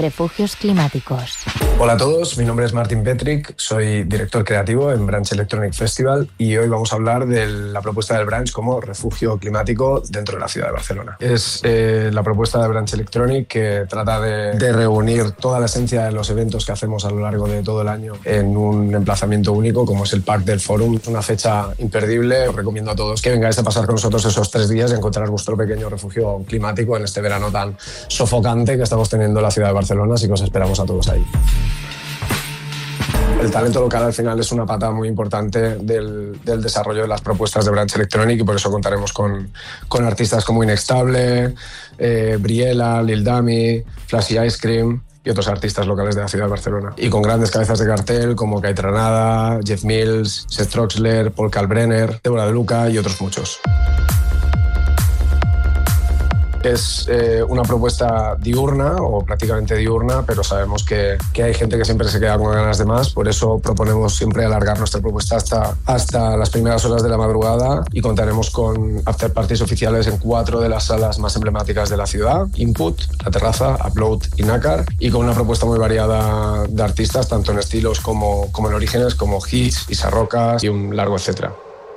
Refugios climáticos. Hola a todos, mi nombre es Martin Petrick, soy director creativo en Branch Electronic Festival y hoy vamos a hablar de la propuesta del Branch como refugio climático dentro de la ciudad de Barcelona. Es la propuesta de Branch Electronic que trata de reunir toda la esencia de los eventos que hacemos a lo largo de todo el año en un emplazamiento único como es el Parc del Fòrum. Es una fecha imperdible, os recomiendo a todos que vengáis a pasar con nosotros esos 3 días y encontrar vuestro pequeño refugio climático en este verano tan sofocante que estamos teniendo en la ciudad de Barcelona, así que os esperamos a todos ahí. El talento local al final es una pata muy importante del desarrollo de las propuestas de Branch Electronic y por eso contaremos con artistas como Inextable, Briela, Lil Dami, Flashy Ice Cream y otros artistas locales de la ciudad de Barcelona. Y con grandes cabezas de cartel como Kai Tranada, Jeff Mills, Seth Troxler, Paul Kalkbrenner, Deborah De Luca y otros muchos. Es una propuesta diurna o prácticamente diurna, pero sabemos que hay gente que siempre se queda con ganas de más, por eso proponemos siempre alargar nuestra propuesta hasta las primeras horas de la madrugada y contaremos con after parties oficiales en 4 de las salas más emblemáticas de la ciudad: Input, La Terraza, Upload y Nácar, y con una propuesta muy variada de artistas, tanto en estilos como en orígenes, como Hits, Isa Rocas y un largo etcétera.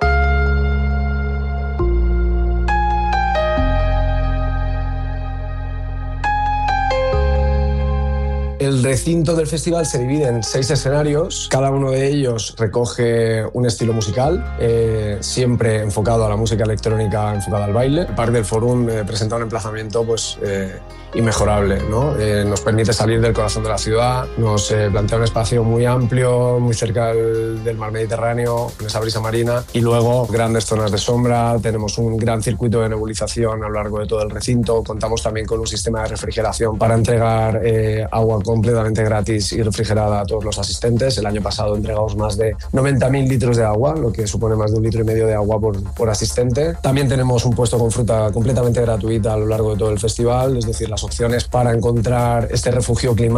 El recinto del festival se divide en 6 escenarios, cada uno de ellos recoge un estilo musical, siempre enfocado a la música electrónica, enfocado al baile. El Parc del Fòrum presenta un emplazamiento inmejorable, ¿no? Nos permite salir del corazón de la ciudad, nos plantea un espacio muy amplio, muy cerca del mar Mediterráneo, con esa brisa marina, y luego grandes zonas de sombra. Tenemos un gran circuito de nebulización a lo largo de todo el recinto. Contamos también con un sistema de refrigeración para entregar agua completamente gratis y refrigerada a todos los asistentes. El año pasado entregamos más de 90.000 litros de agua, lo que supone más de 1,5 litros de agua por asistente. También tenemos un puesto con fruta completamente gratuita a lo largo de todo el festival, es decir, las opciones para encontrar este refugio climático